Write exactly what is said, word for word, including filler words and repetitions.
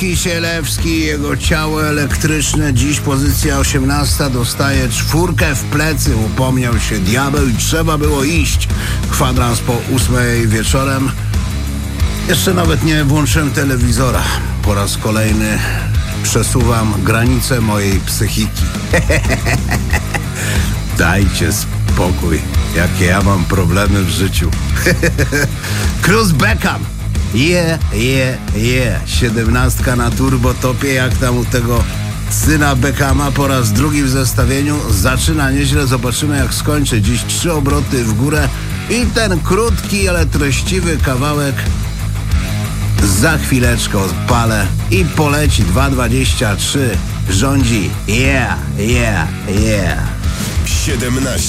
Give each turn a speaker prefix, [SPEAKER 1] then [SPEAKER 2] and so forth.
[SPEAKER 1] Kisielewski, jego ciało elektryczne, dziś pozycja osiemnasta, dostaje czwórkę w plecy, upomniał się diabeł i trzeba było iść. Kwadrans po ósmej wieczorem. Jeszcze nawet nie włączyłem telewizora. Po raz kolejny przesuwam granice mojej psychiki. Dajcie spokój, jakie ja mam problemy w życiu. Cruz Beckham. Je, je, je. Siedemnastka na turbotopie, jak tam u tego syna Beckhama, po raz drugi w zestawieniu. Zaczyna nieźle, zobaczymy jak skończy. Dziś trzy obroty w górę i ten krótki, ale treściwy kawałek za chwileczkę odpalę i poleci. Dwa dwadzieścia trzy rządzi. Yeah, yeah, yeah.
[SPEAKER 2] siedemnaście.